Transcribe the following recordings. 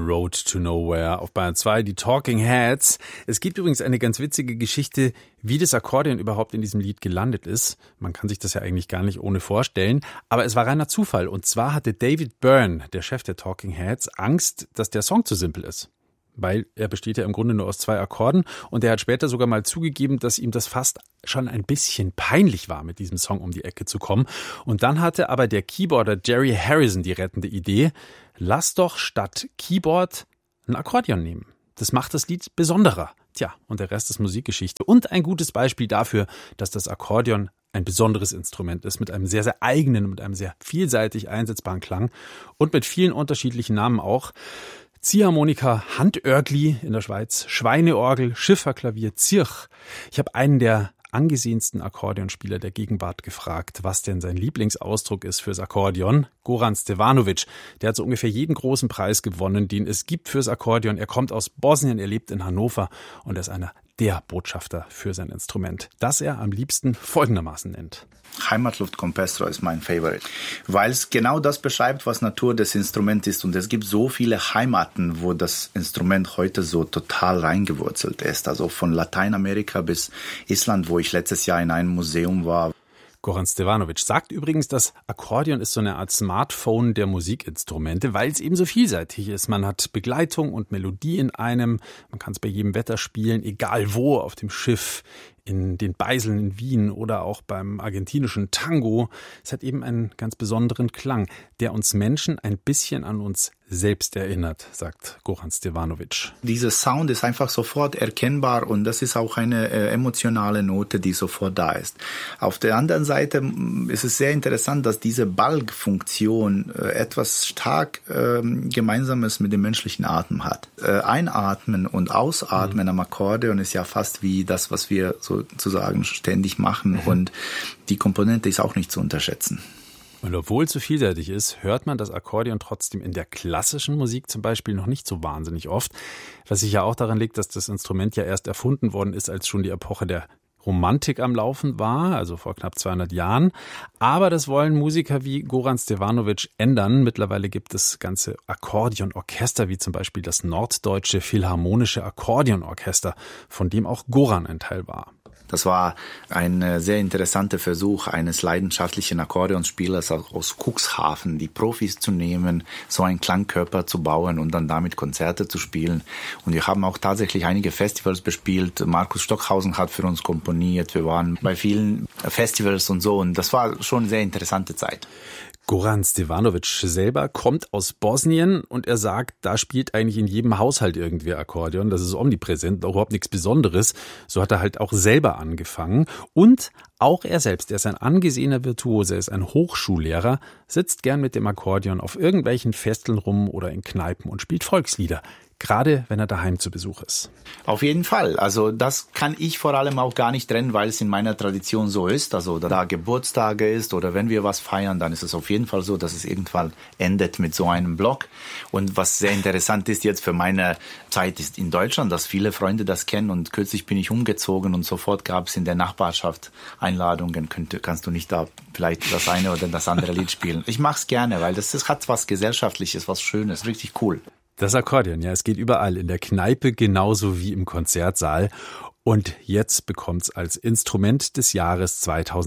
Road to Nowhere auf Bayern 2, die Talking Heads. Es gibt übrigens eine ganz witzige Geschichte, wie das Akkordeon überhaupt in diesem Lied gelandet ist. Man kann sich das ja eigentlich gar nicht ohne vorstellen, aber es war reiner Zufall. Und zwar hatte David Byrne, der Chef der Talking Heads, Angst, dass der Song zu simpel ist. Weil er besteht ja im Grunde nur aus 2 Akkorden und er hat später sogar mal zugegeben, dass ihm das fast schon ein bisschen peinlich war, mit diesem Song um die Ecke zu kommen. Und dann hatte aber der Keyboarder Jerry Harrison die rettende Idee, lass doch statt Keyboard ein Akkordeon nehmen. Das macht das Lied besonderer. Tja, und der Rest ist Musikgeschichte. Und ein gutes Beispiel dafür, dass das Akkordeon ein besonderes Instrument ist, mit einem sehr, sehr eigenen, mit einem sehr vielseitig einsetzbaren Klang und mit vielen unterschiedlichen Namen auch. Ziehharmonika, Handörgli in der Schweiz, Schweineorgel, Schifferklavier, Zirch. Ich habe einen der angesehensten Akkordeonspieler der Gegenwart gefragt, was denn sein Lieblingsausdruck ist fürs Akkordeon. Goran Stevanović, der hat so ungefähr jeden großen Preis gewonnen, den es gibt fürs Akkordeon. Er kommt aus Bosnien, er lebt in Hannover und er ist einer der Botschafter für sein Instrument, das er am liebsten folgendermaßen nennt. Heimatluftkompressor ist mein Favorite, weil es genau das beschreibt, was Natur des Instruments ist. Und es gibt so viele Heimaten, wo das Instrument heute so total reingewurzelt ist. Also von Lateinamerika bis Island, wo ich letztes Jahr in einem Museum war. Goran Stevanović sagt übrigens, das Akkordeon ist so eine Art Smartphone der Musikinstrumente, weil es eben so vielseitig ist. Man hat Begleitung und Melodie in einem, man kann es bei jedem Wetter spielen, egal wo, auf dem Schiff, in den Beiseln in Wien oder auch beim argentinischen Tango. Es hat eben einen ganz besonderen Klang, der uns Menschen ein bisschen an uns selbst erinnert, sagt Goran Stevanović. Dieser Sound ist einfach sofort erkennbar und das ist auch eine emotionale Note, die sofort da ist. Auf der anderen Seite ist es sehr interessant, dass diese Balgfunktion etwas stark Gemeinsames mit dem menschlichen Atem hat. Einatmen und Ausatmen am Akkordeon ist ja fast wie das, was wir sozusagen ständig machen und die Komponente ist auch nicht zu unterschätzen. Und obwohl es so vielseitig ist, hört man das Akkordeon trotzdem in der klassischen Musik zum Beispiel noch nicht so wahnsinnig oft. Was sich ja auch daran liegt, dass das Instrument ja erst erfunden worden ist, als schon die Epoche der Romantik am Laufen war, also vor knapp 200 Jahren. Aber das wollen Musiker wie Goran Stevanović ändern. Mittlerweile gibt es ganze Akkordeonorchester, wie zum Beispiel das Norddeutsche Philharmonische Akkordeonorchester, von dem auch Goran ein Teil war. Das war ein sehr interessanter Versuch eines leidenschaftlichen Akkordeonspielers aus Cuxhaven, die Profis zu nehmen, so einen Klangkörper zu bauen und dann damit Konzerte zu spielen. Und wir haben auch tatsächlich einige Festivals bespielt. Markus Stockhausen hat für uns komponiert. Wir waren bei vielen Festivals und so. Und das war schon eine sehr interessante Zeit. Goran Stevanović selber kommt aus Bosnien und er sagt, da spielt eigentlich in jedem Haushalt irgendwer Akkordeon. Das ist omnipräsent, auch überhaupt nichts Besonderes. So hat er halt auch selber angefangen. Und auch er selbst, er ist ein angesehener Virtuose, er ist ein Hochschullehrer, sitzt gern mit dem Akkordeon auf irgendwelchen Festeln rum oder in Kneipen und spielt Volkslieder. Gerade wenn er daheim zu Besuch ist. Auf jeden Fall. Also das kann ich vor allem auch gar nicht trennen, weil es in meiner Tradition so ist. Also da Geburtstage ist oder wenn wir was feiern, dann ist es auf jeden Fall so, dass es irgendwann endet mit so einem Block. Und was sehr interessant ist jetzt für meine Zeit ist in Deutschland, dass viele Freunde das kennen. Und kürzlich bin ich umgezogen und sofort gab es in der Nachbarschaft Einladungen. Kannst du nicht da vielleicht das eine oder das andere Lied spielen? Ich mache es gerne, weil das hat was Gesellschaftliches, was Schönes, richtig cool. Das Akkordeon, ja, es geht überall, in der Kneipe genauso wie im Konzertsaal. Und jetzt bekommt es als Instrument des Jahres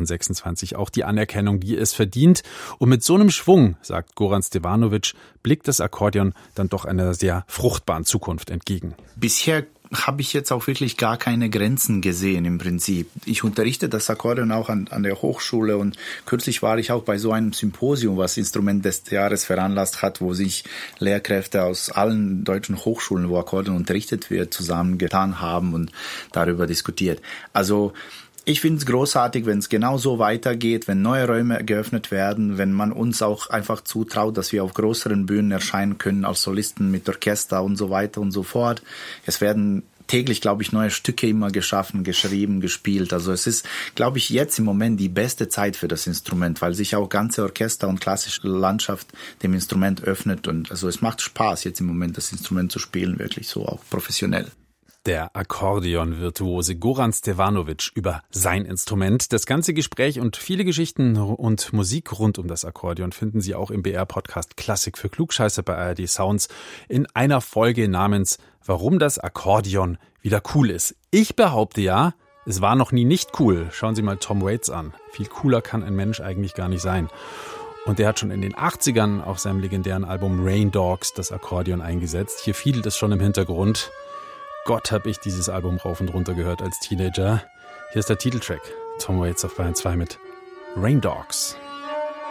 2026 auch die Anerkennung, die es verdient. Und mit so einem Schwung, sagt Goran Stevanović, blickt das Akkordeon dann doch einer sehr fruchtbaren Zukunft entgegen. Bisher habe ich jetzt auch wirklich gar keine Grenzen gesehen im Prinzip. Ich unterrichte das Akkordeon auch an der Hochschule und kürzlich war ich auch bei so einem Symposium, was Instrument des Jahres veranlasst hat, wo sich Lehrkräfte aus allen deutschen Hochschulen, wo Akkordeon unterrichtet wird, zusammengetan haben und darüber diskutiert. Also ich finde es großartig, wenn es genau so weitergeht, wenn neue Räume geöffnet werden, wenn man uns auch einfach zutraut, dass wir auf größeren Bühnen erscheinen können als Solisten mit Orchester und so weiter und so fort. Es werden täglich, glaube ich, neue Stücke immer geschaffen, geschrieben, gespielt. Also es ist, glaube ich, jetzt im Moment die beste Zeit für das Instrument, weil sich auch ganze Orchester und klassische Landschaft dem Instrument öffnet. Und also es macht Spaß, jetzt im Moment das Instrument zu spielen, wirklich so auch professionell. Der Akkordeon-Virtuose Goran Stevanović über sein Instrument. Das ganze Gespräch und viele Geschichten und Musik rund um das Akkordeon finden Sie auch im BR-Podcast Klassik für Klugscheißer bei ARD Sounds in einer Folge namens Warum das Akkordeon wieder cool ist. Ich behaupte ja, es war noch nie nicht cool. Schauen Sie mal Tom Waits an. Viel cooler kann ein Mensch eigentlich gar nicht sein. Und der hat schon in den 80ern auf seinem legendären Album Rain Dogs das Akkordeon eingesetzt. Hier fiedelt es schon im Hintergrund. Gott, hab ich dieses Album rauf und runter gehört als Teenager. Hier ist der Titeltrack. Tom Waits auf Bayern 2 mit Rain Dogs.